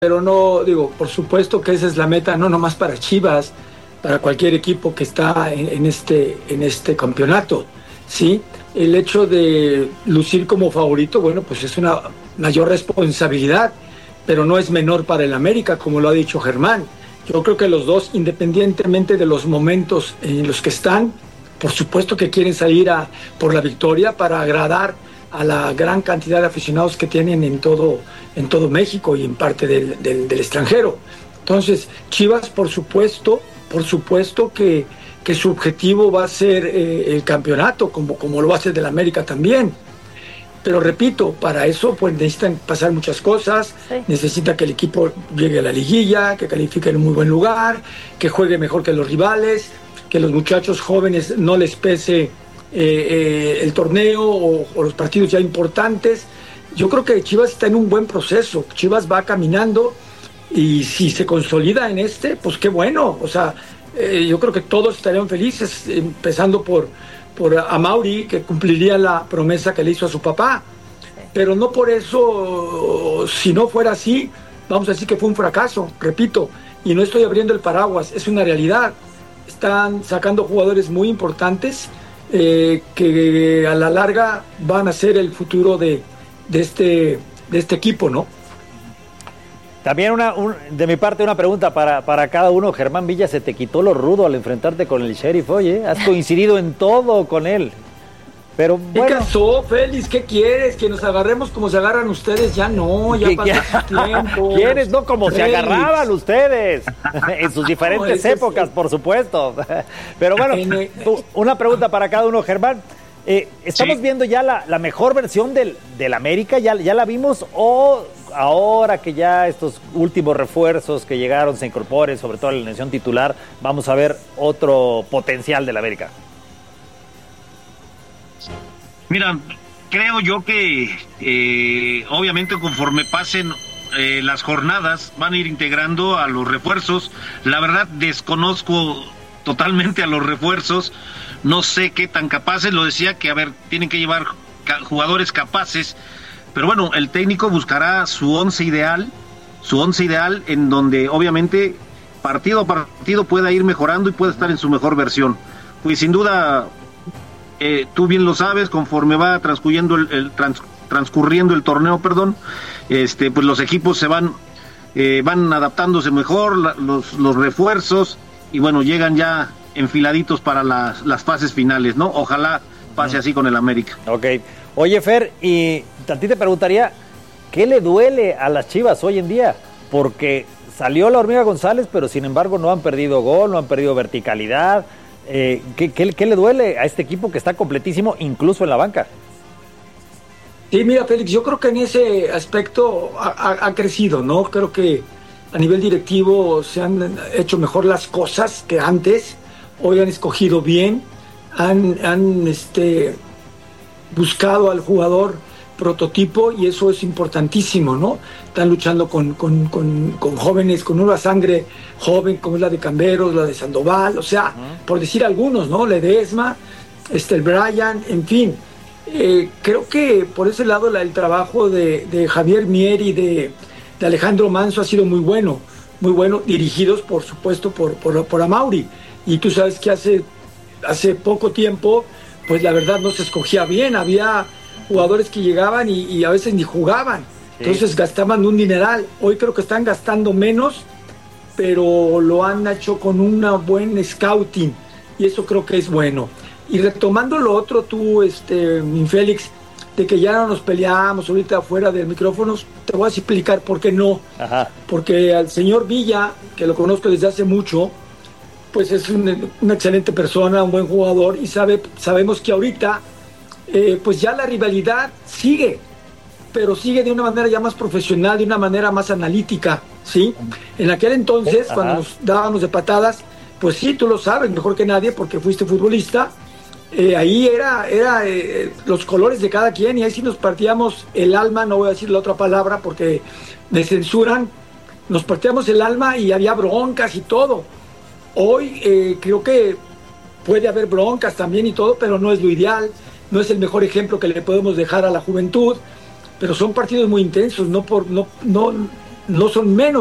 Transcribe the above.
pero no, digo, por supuesto que esa es la meta, no nomás para Chivas, para cualquier equipo que está en este campeonato, ¿sí? El hecho de lucir como favorito, bueno, pues es una mayor responsabilidad, pero no es menor para el América, como lo ha dicho Germán. Yo creo que los dos, independientemente de los momentos en los que están, por supuesto que quieren salir por la victoria para agradar a la gran cantidad de aficionados que tienen en todo México y en parte del extranjero. Entonces, Chivas, por supuesto que su objetivo va a ser el campeonato, como lo va a ser del América también. Pero repito, para eso pues necesitan pasar muchas cosas, sí. Necesita que el equipo llegue a la liguilla, que califique en un muy buen lugar, que juegue mejor que los rivales, que los muchachos jóvenes no les pese el torneo o los partidos ya importantes. Yo creo que Chivas está en un buen proceso, Chivas va caminando y si se consolida en pues qué bueno, o sea, yo creo que todos estarían felices, empezando por Amaury, que cumpliría la promesa que le hizo a su papá, pero no por eso, si no fuera así, vamos a decir que fue un fracaso, repito, y no estoy abriendo el paraguas, es una realidad. Están sacando jugadores muy importantes que a la larga van a ser el futuro de este equipo, ¿no? También de mi parte una pregunta para cada uno. Germán Villa, se te quitó lo rudo al enfrentarte con el Sheriff, oye, has coincidido en todo con él. Pero bueno. ¿Qué pasó, Félix? ¿Qué quieres? ¿Que nos agarremos como se agarran ustedes? Ya no, ya pasó su tiempo. ¿Quieres? No, como Félix. Se agarraban ustedes. En sus diferentes épocas, por supuesto. Pero bueno, una pregunta para cada uno, Germán. ¿Estamos viendo ya la mejor versión del América? ¿Ya la vimos? ¿O ahora que ya estos últimos refuerzos que llegaron se incorporen, sobre todo en la alineación titular, vamos a ver otro potencial del América? Mira, creo yo que obviamente conforme pasen las jornadas van a ir integrando a los refuerzos. La verdad desconozco totalmente a los refuerzos, no sé qué tan capaces, lo decía que tienen que llevar jugadores capaces, pero bueno, el técnico buscará su once ideal en donde obviamente partido a partido pueda ir mejorando y pueda estar en su mejor versión. Pues sin duda, tú bien lo sabes, conforme va transcurriendo el torneo, pues los equipos se van adaptándose mejor, los refuerzos, y bueno, llegan ya enfiladitos para las fases finales, ¿no? Ojalá pase así con el América. Ok. Oye, Fer, y a ti te preguntaría, ¿qué le duele a las Chivas hoy en día? Porque salió la Hormiga González, pero sin embargo no han perdido gol, no han perdido verticalidad. ¿Qué le duele a este equipo que está completísimo, incluso en la banca? Sí, mira, Félix, yo creo que en ese aspecto ha crecido, ¿no? Creo que a nivel directivo se han hecho mejor las cosas que antes. Hoy han escogido bien, han buscado al jugador prototipo y eso es importantísimo, ¿no? Están luchando con jóvenes, con una sangre joven como es la de Camberos, la de Sandoval, o sea, por decir algunos, ¿no? Ledesma, el Brian, en fin. Creo que por ese lado el trabajo de Javier Mier y de Alejandro Manso ha sido muy bueno, dirigidos por supuesto por Amaury. Y tú sabes que hace poco tiempo, pues la verdad no se escogía bien, había jugadores que llegaban y a veces ni jugaban, entonces gastaban un dineral. Hoy creo que están gastando menos, pero lo han hecho con un buen scouting y eso creo que es bueno. Y retomando lo otro, tú, mi Félix, de que ya no nos peleamos ahorita fuera de micrófonos, te voy a explicar por qué no. Ajá. Porque al señor Villa, que lo conozco desde hace mucho, pues es una excelente persona, un buen jugador, y sabemos que ahorita pues ya la rivalidad sigue, pero sigue de una manera ya más profesional, de una manera más analítica, ¿sí? En aquel entonces, cuando nos dábamos de patadas, pues sí, tú lo sabes mejor que nadie porque fuiste futbolista, ahí era los colores de cada quien y ahí sí nos partíamos el alma, no voy a decir la otra palabra porque me censuran, nos partíamos el alma y había broncas y todo. Hoy creo que puede haber broncas también y todo, pero no es lo ideal, no es el mejor ejemplo que le podemos dejar a la juventud, pero son partidos muy intensos, no no son menos